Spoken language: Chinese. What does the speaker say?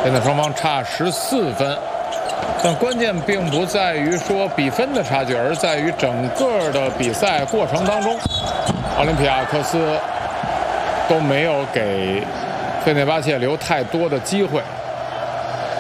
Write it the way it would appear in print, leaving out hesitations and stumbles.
现在双方差14分，但关键并不在于说比分的差距，而在于整个的比赛过程当中，奥林匹亚克斯都没有给费内巴切留太多的机会。